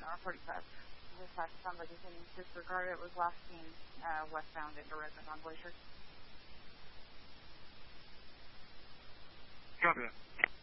R45. Dispatch, sounds like you can disregard it. It was last seen westbound into Redmond on Glacier. Copy that.